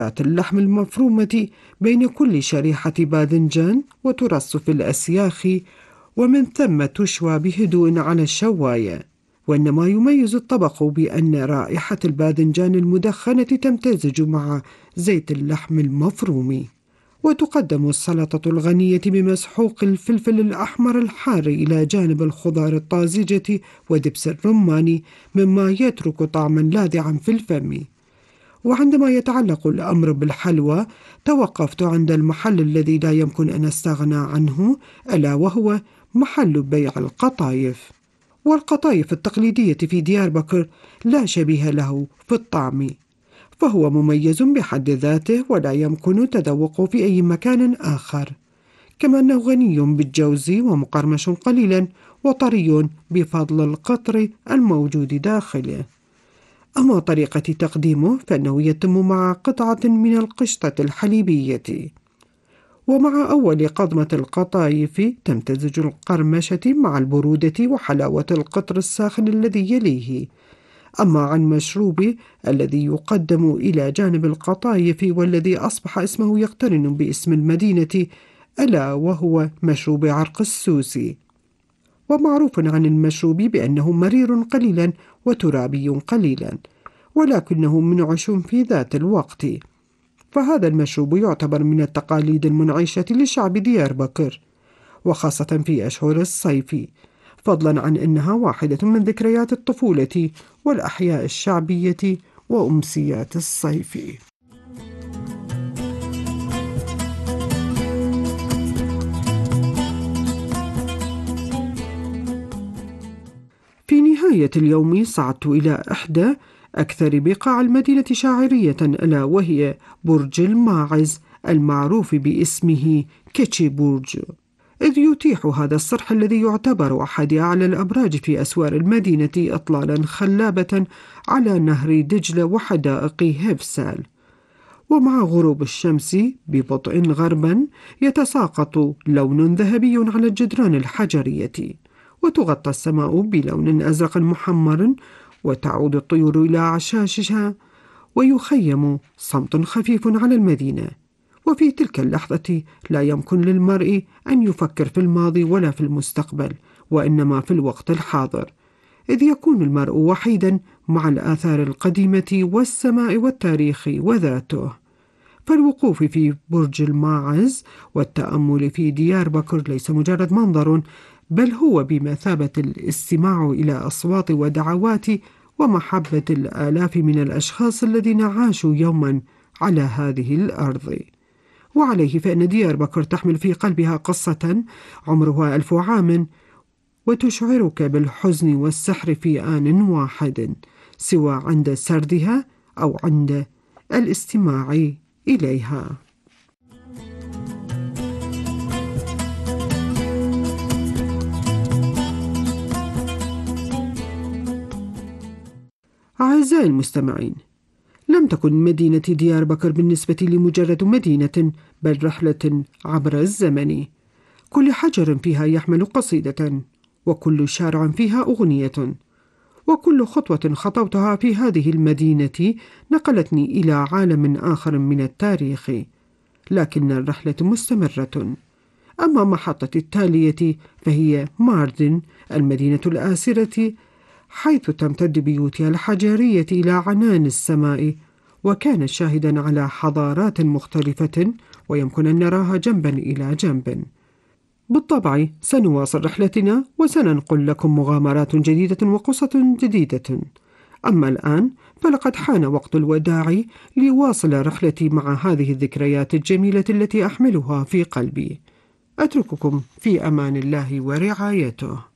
اللحم المفرومة بين كل شريحة باذنجان وترص في الأسياخ، ومن ثم تشوى بهدوء على الشواية. وإنما يميز الطبق بأن رائحة الباذنجان المدخنة تمتزج مع زيت اللحم المفروم. وتقدم السلطة الغنية بمسحوق الفلفل الأحمر الحار إلى جانب الخضار الطازجة ودبس الرمان، مما يترك طعما لاذعا في الفم. وعندما يتعلق الأمر بالحلوى، توقفت عند المحل الذي لا يمكن أن أستغنى عنه، ألا وهو محل بيع القطايف. والقطايف التقليدية في دياربكر لا شبيه له في الطعم، فهو مميز بحد ذاته ولا يمكن تذوقه في أي مكان آخر، كما أنه غني بالجوز ومقرمش قليلا وطري بفضل القطر الموجود داخله. أما طريقة تقديمه فإنه يتم مع قطعة من القشطة الحليبية. ومع أول قضمة القطايف تمتزج القرمشة مع البرودة وحلاوة القطر الساخن الذي يليه. أما عن مشروب الذي يقدم إلى جانب القطايف والذي أصبح اسمه يقترن باسم المدينة، ألا وهو مشروب عرق السوسي. ومعروف عن المشروب بأنه مرير قليلا وترابي قليلا، ولكنه منعش في ذات الوقت. فهذا المشروب يعتبر من التقاليد المنعشة لشعب دياربكر، وخاصة في أشهر الصيف، فضلا عن أنها واحدة من ذكريات الطفولة والأحياء الشعبية وأمسيات الصيف. في نهاية اليوم صعدت إلى إحدى أكثر بقاع المدينة شاعرية، ألا وهي برج الماعز المعروف باسمه كيتشي برج، إذ يتيح هذا الصرح الذي يعتبر أحد أعلى الأبراج في أسوار المدينة إطلالا خلابة على نهر دجلة وحدائق هيفسال. ومع غروب الشمس ببطء غربا يتساقط لون ذهبي على الجدران الحجرية، وتغطى السماء بلون أزرق محمر، وتعود الطيور إلى عشاشها، ويخيم صمت خفيف على المدينة. وفي تلك اللحظة لا يمكن للمرء أن يفكر في الماضي ولا في المستقبل، وإنما في الوقت الحاضر، إذ يكون المرء وحيدا مع الآثار القديمة والسماء والتاريخ وذاته. فالوقوف في برج الماعز والتأمل في دياربكر ليس مجرد منظر، بل هو بمثابة الاستماع إلى أصوات ودعوات ومحبة الآلاف من الأشخاص الذين عاشوا يوما على هذه الأرض. وعليه فإن دياربكر تحمل في قلبها قصة عمرها 1000 عام، وتشعرك بالحزن والسحر في آن واحد، سواء عند سردها أو عند الاستماع إليها. أعزائي المستمعين، لم تكن مدينة دياربكر بالنسبة لي مجرد مدينة، بل رحلة عبر الزمن. كل حجر فيها يحمل قصيدة، وكل شارع فيها أغنية، وكل خطوة خطوتها في هذه المدينة نقلتني إلى عالم آخر من التاريخ. لكن الرحلة مستمرة. أما محطتي التالية فهي ماردن، المدينة الآسرة، حيث تمتد بيوتها الحجرية إلى عنان السماء، وكانت شاهدا على حضارات مختلفة ويمكن أن نراها جنبا إلى جنب. بالطبع سنواصل رحلتنا وسننقل لكم مغامرات جديدة وقصة جديدة. أما الآن فلقد حان وقت الوداع لواصل رحلتي مع هذه الذكريات الجميلة التي أحملها في قلبي. أترككم في أمان الله ورعايته.